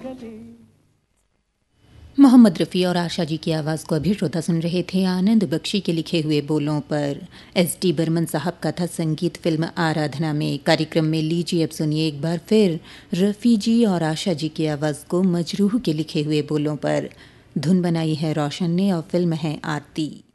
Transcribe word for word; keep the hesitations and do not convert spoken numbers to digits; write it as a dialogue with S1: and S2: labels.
S1: मोहम्मद रफ़ी और आशा जी की आवाज़ को अभी श्रोता सुन रहे थे आनंद बख्शी के लिखे हुए बोलों पर। एस डी बर्मन साहब का था संगीत फिल्म आराधना में। कार्यक्रम में लीजिए अब सुनिए एक बार फिर रफ़ी जी और आशा जी की आवाज़ को मजरूह के लिखे हुए बोलों पर। धुन बनाई है रोशन ने और फिल्म है आरती।